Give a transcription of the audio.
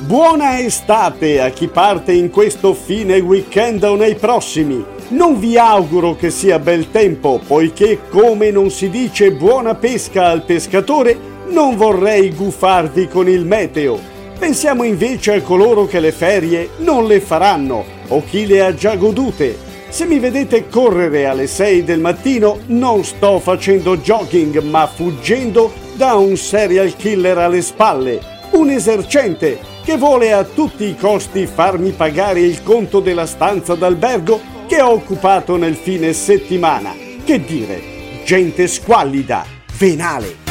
Buona estate a chi parte in questo fine weekend o nei prossimi. Non vi auguro che sia bel tempo, poiché come non si dice buona pesca al pescatore, non vorrei gufarvi con il meteo. Pensiamo invece a coloro che le ferie non le faranno o chi le ha già godute. Se mi vedete correre alle 6 del mattino non sto facendo jogging ma fuggendo da un serial killer alle spalle, un esercente che vuole a tutti i costi farmi pagare il conto della stanza d'albergo che ho occupato nel fine settimana. Che dire, gente squallida, venale.